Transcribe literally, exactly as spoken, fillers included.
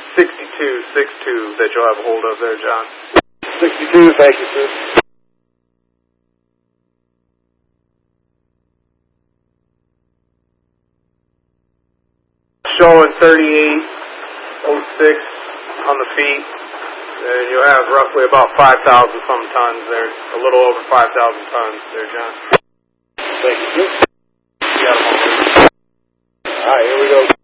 sixty-two six two that you'll have a hold of there, John. sixty-two, thank you, sir. Showing thirty-eight oh six on the feet, and you'll have roughly about five thousand some tons there, a little over five thousand tons there, John. Thank you, sir. You got them all. All right, here we go.